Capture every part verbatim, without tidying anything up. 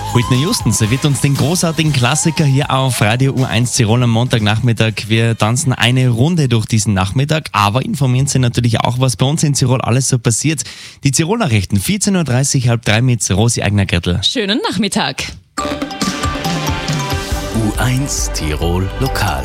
Whitney Houston serviert uns den großartigen Klassiker hier auf Radio U eins Tirol am Montagnachmittag. Wir tanzen eine Runde durch diesen Nachmittag, aber informieren Sie natürlich auch, was bei uns in Tirol alles so passiert. Die Tirol-Nachrichten, vierzehn Uhr dreißig, halb drei mit Rosi Eigner-Gürtel. Schönen Nachmittag. U eins Tirol Lokal.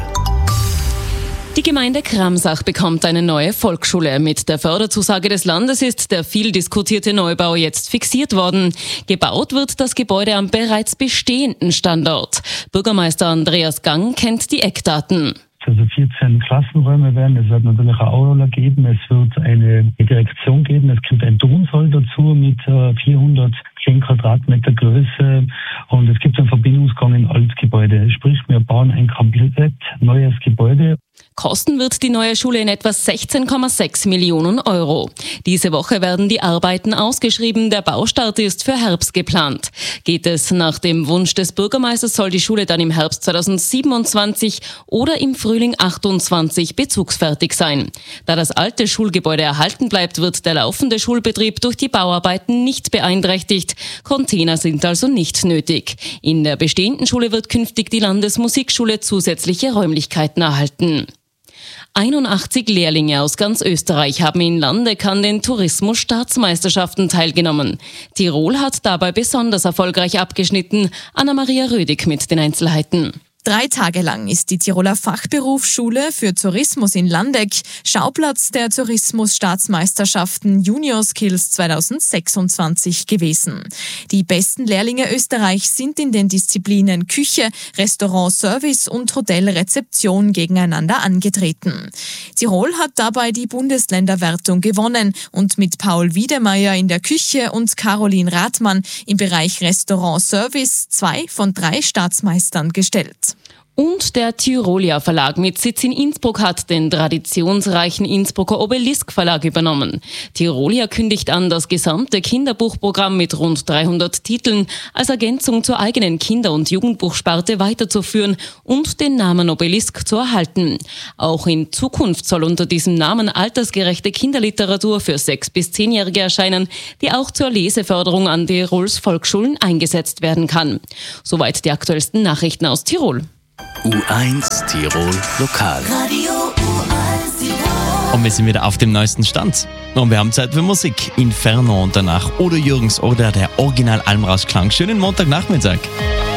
Die Gemeinde Kramsach bekommt eine neue Volksschule. Mit der Förderzusage des Landes ist der viel diskutierte Neubau jetzt fixiert worden. Gebaut wird das Gebäude am bereits bestehenden Standort. Bürgermeister Andreas Gang kennt die Eckdaten. Also vierzehn Klassenräume werden, es wird natürlich eine Aula geben, es wird eine Direktion geben, es gibt ein Turnsaal dazu mit vierhundertzehn Quadratmeter Größe und es gibt einen Verbindungsgang in Altgebäude. Sprich, wir bauen ein komplett neues Gebäude. Kosten wird die neue Schule in etwa sechzehn Komma sechs Millionen Euro. Diese Woche werden die Arbeiten ausgeschrieben. Der Baustart ist für Herbst geplant. Geht es nach dem Wunsch des Bürgermeisters, soll die Schule dann im Herbst zweitausendsiebenundzwanzig oder im Frühling achtundzwanzig bezugsfertig sein. Da das alte Schulgebäude erhalten bleibt, wird der laufende Schulbetrieb durch die Bauarbeiten nicht beeinträchtigt. Container sind also nicht nötig. In der bestehenden Schule wird künftig die Landesmusikschule zusätzliche Räumlichkeiten erhalten. einundachtzig Lehrlinge aus ganz Österreich haben in Landeck an den Tourismus-Staatsmeisterschaften teilgenommen. Tirol hat dabei besonders erfolgreich abgeschnitten. Anna-Maria Rödig mit den Einzelheiten. Drei Tage lang ist die Tiroler Fachberufsschule für Tourismus in Landeck Schauplatz der Tourismus-Staatsmeisterschaften Junior Skills zweitausendsechsundzwanzig gewesen. Die besten Lehrlinge Österreichs sind in den Disziplinen Küche, Restaurant, Service und Hotelrezeption gegeneinander angetreten. Tirol hat dabei die Bundesländerwertung gewonnen und mit Paul Wiedemeyer in der Küche und Caroline Rathmann im Bereich Restaurant Service zwei von drei Staatsmeistern gestellt. Und der Tyrolia Verlag mit Sitz in Innsbruck hat den traditionsreichen Innsbrucker Obelisk Verlag übernommen. Tyrolia kündigt an, das gesamte Kinderbuchprogramm mit rund dreihundert Titeln als Ergänzung zur eigenen Kinder- und Jugendbuchsparte weiterzuführen und den Namen Obelisk zu erhalten. Auch in Zukunft soll unter diesem Namen altersgerechte Kinderliteratur für sechs- bis zehnjährige erscheinen, die auch zur Leseförderung an Tirols Volksschulen eingesetzt werden kann. Soweit die aktuellsten Nachrichten aus Tirol. U eins Tirol Lokal. Radio U eins Tirol. Und wir sind wieder auf dem neuesten Stand. Und wir haben Zeit für Musik. Inferno und danach Udo Jürgens oder der Original Almrausch Klang. Schönen Montagnachmittag.